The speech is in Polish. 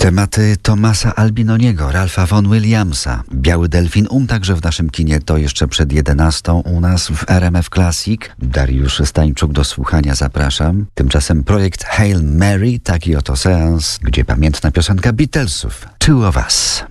Tematy Thomasa Albinoniego, Ralpha Vaughan Williamsa, Biały Delfin, także w naszym kinie, to jeszcze przed 11 u nas w RMF Classic. Dariusz Stańczuk, do słuchania zapraszam. Tymczasem projekt Hail Mary, taki oto seans, gdzie pamiętna piosenka Beatlesów, Two of Us.